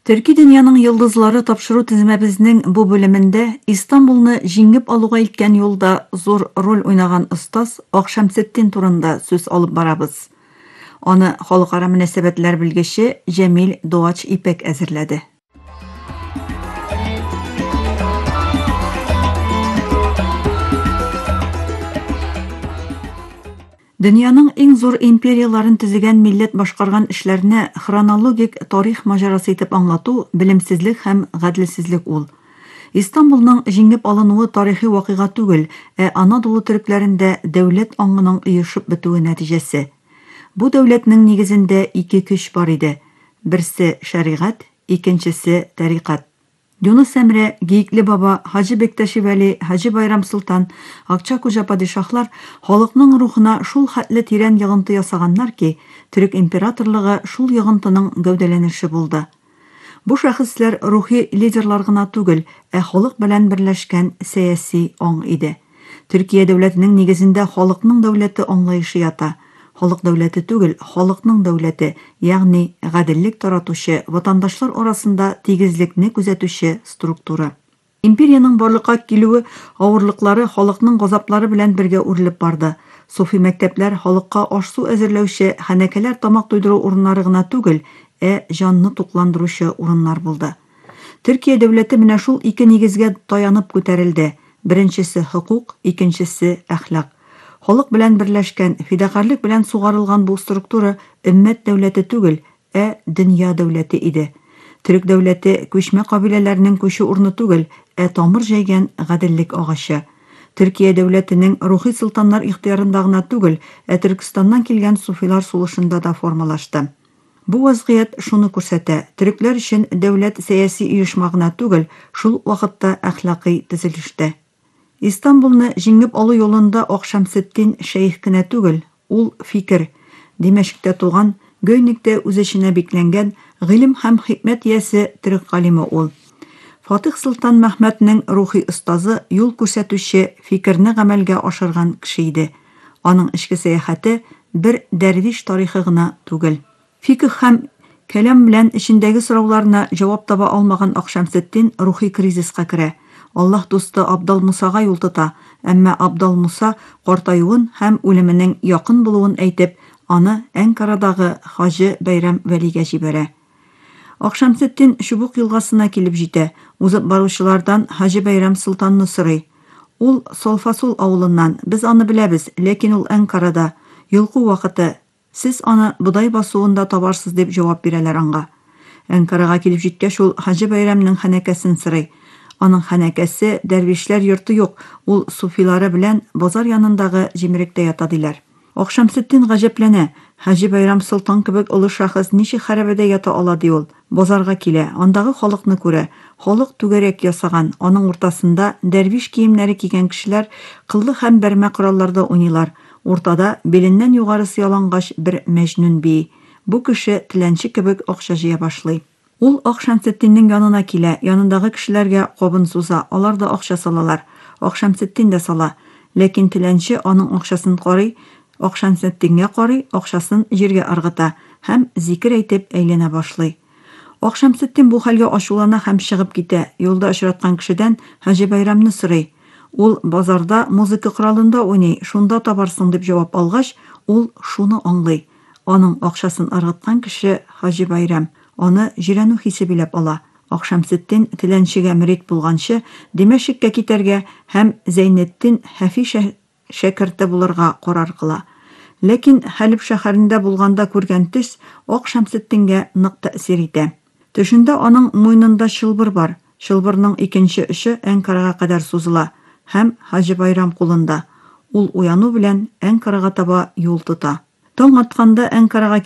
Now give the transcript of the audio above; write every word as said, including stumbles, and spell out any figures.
Төрки дөньяның йылдызлары тапшыру тезмәбезнең бу бүлемендә Истанбулны җиңеп алуга иткән юлда зур роль уйнаган остаз Акшамсетдин турында сүз алып барабыз. Аны халыкара мөнәсәбәтләр белгече Җәмил Дуач Ипәк әзерләде. Дөньяның иң зур империяларын төзегән милләт башкарган эшләрне хронологик тарих маҗарасы итеп аңлату белемсезлек һәм гаделсезлек ул. Истанбулның җиңеп алынуы тарихи вакыйга түгел, ә Анадолу төрекләрендә дәүләт аңының оешып бетүе нәтиҗәсе. Бу дәүләтнең нигезендә ике көч бар иде. Берсе шәригать, икенчесе тарикат. Юнус Әмрә, Гейкле баба, Хаҗи Бектәши Вәли, Хаҗи Байрам Солтан, Акчакүҗә падишаһлар халыкның рухына шул хәтле тирән йогынты ясаганнар ки, төрек императорлыгы шул йогынтының гәүдәләнеше булды. Бу шәхесләр рухи лидерлар гына түгел, ә халык белән берләшкән сәяси аң иде. Төркия дәүләтенең нигезендә халыкның дәүләте аңлаешы ята. Халык дәүләте түгел, халыкның дәүләте, ягъни гаделлек таратучы, ватандашлар арасында тигезлекне күзәтүче структура. Империяның барлыкка килүе авырлыклары халыкның газаплары белән бергә үрелеп барды. Суфи мәктәпләр халыкка аш-су әзерләүче хәнәкәләр тамак туйдыру урыннары гына түгел, ә җанны тукландыручы урыннар булды. Төркия дәүләте менә шул ике нигезгә таянып күтәрелде. Беренчесе хукук, икенчесе әхлак. Халык белән берләшкән, фидакарлык белән сугарылган бу структура өммәт дәүләте түгел, ә дөнья дәүләте иде. Төрек дәүләте күчмә кабиләләрнең күче урыны түгел, ә тамыр җәйгән гаделлек агачы. Төркия дәүләтенең рухи солтаннар ихтыярында гына түгел, ә Төркстаннан килгән суфилар сулышында да формалашты. Бу вазгыять шуны күрсәтә: төрекләр өчен дәүләт сәяси оешма гына түгел, шул вакытта әхлакый төзелештә. Истанбулны җиңеп алу юлында Акшамсетдин шәйх кенә түгел, ул фикер. Димәшктә туган, Гөйниктә үз эченә бикләнгән, гыйлем һәм хикмәт ясе төрек галиме ул. Фатих Солтан Мәхмәтнең рухи остазы, юл күрсәтүче, фикерне гамәлгә ашырган кеше иде. Аның эчке сәяхәте бер дәрвиш тарихы гына түгел. Фикх һәм кәлам белән эчендәге сорауларына җавап таба алмаган Акшамсетдин рухи кризиска керә. Аллаһ дусты Абдал Мусага юл тота, әмма Абдал Муса картаюын һәм үлеменең якын булуын әйтеп, аны Әнкарадагы Хаҗи Байрам Вәлигә җибәрә. Акшамсетдин Чубук елгасына килеп җитә, узып баручылардан Хаҗи Байрам Солтанны сорый. Ул Солфасул авылыннан, без аны беләбез, ләкин ул Әнкарада, йолку вакыты, сез аны бодай басуында табарсыз дип җавап бирәләр аңга. Әнкарага килеп җиткәч, ул Хаҗи Байрамның хәнәкәсен сорый. Аның хәнәкәсе дәрвишләр йорты юк, ул суфилары белән базар янындагы җимеректә ята диләр. Акшамсетдин гаҗәпләнә. Хаҗи Байрам Солтан кебек олы шәхес ничек хәрабәдә ята ала ди ул. Базарга килә, андагы халыкны күрә. Халык түгәрәк ясаган, аның уртасында дәрвиш киемнәре кигән кешеләр кыллы һәм бәрмә коралларда уйныйлар. Уртада беленнән югарысы ялангач бер мәҗнүн бии. Бу кеше теләнче кебек акча җыя башлый. Ул Акшамсетдиннең янына килә, янындагы кешеләргә кабын суза, алар да акча салалар. Акшамсетдин дә сала, ләкин теләнче аның акчасын карый, Акшамсетдингә карый, акчасын җиргә ыргыта һәм зикер әйтеп әйләнә башлый. Акшамсетдин бу хәлгә ачулана һәм чыгып китә. Юлда очраткан кешедән Хаҗи Байрамны сорый. Ул базарда музыка коралында уйный, шунда табарсың дип җавап алгач, ул шуны аңлый. Аның акчасын ыргыткан кеше Хаҗи Байрам. Аны җирәнү хисе биләп ала. Акшамсетдин теләнчегә мөрид булганчы Димәшккә китәргә һәм Зәйнетдин Хафи шәкерте булырга карар кыла. Ләкин Хәлиб шәһәрендә булганда күргән төс Акшамсетдингә нык тәэсир итә. Төшендә аның муйнында чылбыр бар. Чылбырның икенче очы Әнкарага кадәр сузыла һәм Хаҗи Байрам кулында. Ул уяну белән Әнкарага таба юл тота. Таң атканда Әнкарага